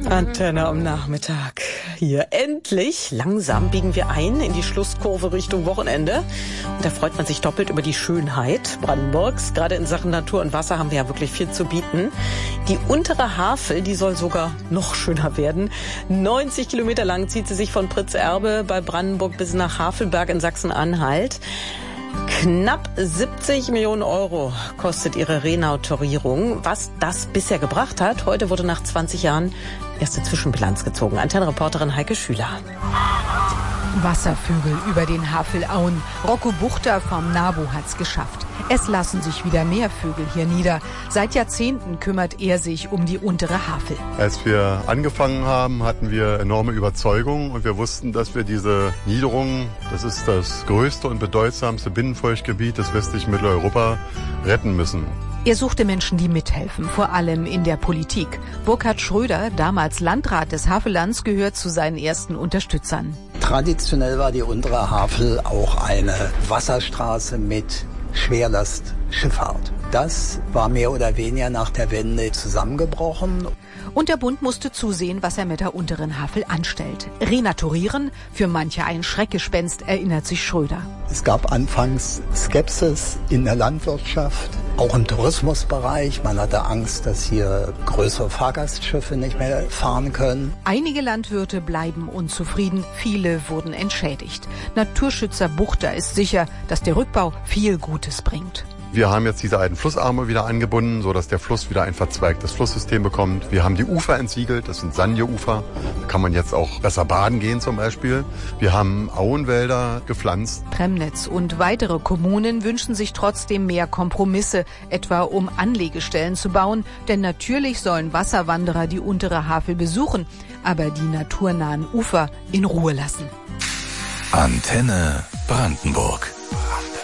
Antenne am Nachmittag. Hier endlich, langsam biegen wir ein in die Schlusskurve Richtung Wochenende. Und da freut man sich doppelt über die Schönheit Brandenburgs. Gerade in Sachen Natur und Wasser haben wir ja wirklich viel zu bieten. Die untere Havel, die soll sogar noch schöner werden. 90 Kilometer lang zieht sie sich von Pritzerbe bei Brandenburg bis nach Havelberg in Sachsen-Anhalt. Knapp 70 Millionen Euro kostet ihre Renautorierung. Was das bisher gebracht hat, heute wurde nach 20 Jahren erste Zwischenbilanz gezogen. Antennenreporterin Heike Schüler. Wasservögel über den Havelauen. Rocco Buchter vom NABU hat's geschafft. Es lassen sich wieder mehr Vögel hier nieder. Seit Jahrzehnten kümmert er sich um die untere Havel. Als wir angefangen haben, hatten wir enorme Überzeugung und wir wussten, dass wir diese Niederung, das ist das größte und bedeutsamste Binnenfeuchtgebiet des westlichen Mitteleuropa, retten müssen. Er suchte Menschen, die mithelfen, vor allem in der Politik. Burkhard Schröder, damals Landrat des Havellands, gehört zu seinen ersten Unterstützern. Traditionell war die untere Havel auch eine Wasserstraße mit Schwerlastschifffahrt. Das war mehr oder weniger nach der Wende zusammengebrochen. Und der Bund musste zusehen, was er mit der unteren Havel anstellt. Renaturieren, für manche ein Schreckgespenst, erinnert sich Schröder. Es gab anfangs Skepsis in der Landwirtschaft, auch im Tourismusbereich. Man hatte Angst, dass hier größere Fahrgastschiffe nicht mehr fahren können. Einige Landwirte bleiben unzufrieden, viele wurden entschädigt. Naturschützer Buchter ist sicher, dass der Rückbau viel Gutes bringt. Wir haben jetzt diese alten Flussarme wieder angebunden, sodass der Fluss wieder ein verzweigtes Flusssystem bekommt. Wir haben die Ufer entsiegelt, das sind sandige Ufer. Da kann man jetzt auch besser baden gehen zum Beispiel. Wir haben Auenwälder gepflanzt. Premnitz und weitere Kommunen wünschen sich trotzdem mehr Kompromisse, etwa um Anlegestellen zu bauen. Denn natürlich sollen Wasserwanderer die untere Havel besuchen, aber die naturnahen Ufer in Ruhe lassen. Antenne Brandenburg.